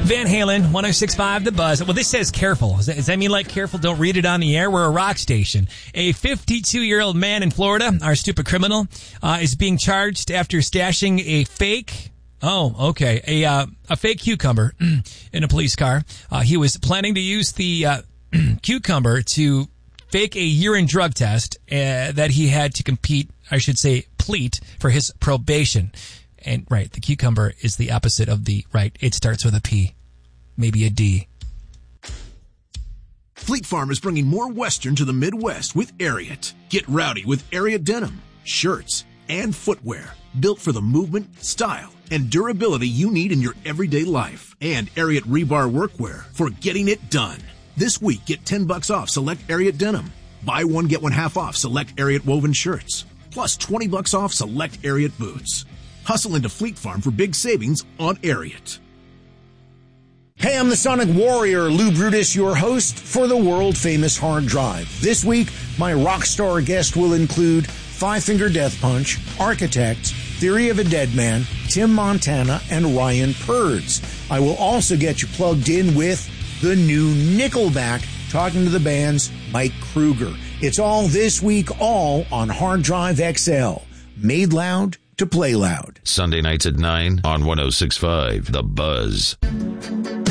Van Halen, 106.5 The Buzz. Well, this says careful. Does that mean like careful? Don't read it on the air. We're a rock station. A 52-year-old man in Florida, our stupid criminal, is being charged after stashing a fake... a fake cucumber in a police car. He was planning to use the cucumber to fake a urine drug test that he had to plead for his probation. And right, the cucumber is the opposite of it starts with a P, maybe a D. Fleet Farm is bringing more Western to the Midwest with Ariat. Get rowdy with Ariat denim, shirts, and footwear built for the movement, style, and durability you need in your everyday life. And Ariat rebar workwear for getting it done. This week, get $10 off select Ariat denim. Buy one, get one half off select Ariat woven shirts. Plus $20 off select Ariat boots. Hustle into Fleet Farm for big savings on Ariat. Hey, I'm the Sonic Warrior, Lou Brutus, your host for the world-famous Hard Drive. This week, my rock star guest will include Five Finger Death Punch, Architects, Theory of a Dead Man, Tim Montana, and Ryan Purds. I will also get you plugged in with the new Nickelback, talking to the band's Mike Kruger. It's all this week, all on Hard Drive XL. Made loud to play loud. Sunday nights at 9 on 106.5 The Buzz.